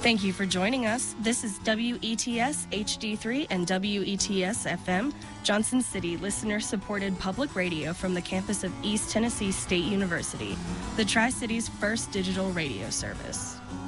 Thank you for joining us. This is WETS HD3 and WETS FM, Johnson City listener-supported public radio from the campus of East Tennessee State University, the Tri-City's first digital radio service.